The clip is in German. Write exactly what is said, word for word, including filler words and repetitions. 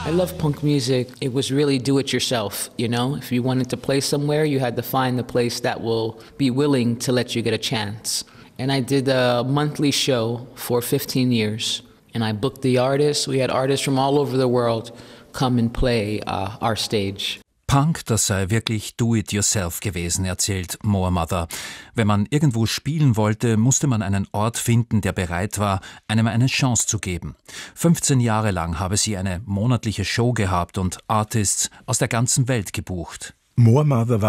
I love punk music. It was really do it yourself, you know? If you wanted to play somewhere, you had to find the place that will be willing to let you get a chance. And I did a monthly show for fifteen years. And I booked the artists. We had artists from all over the world come and play uh, our stage. Punk, das sei wirklich do-it-yourself gewesen, erzählt Moormother. Wenn man irgendwo spielen wollte, musste man einen Ort finden, der bereit war, einem eine Chance zu geben. fünfzehn Jahre lang habe sie eine monatliche Show gehabt und Artists aus der ganzen Welt gebucht. Moormother war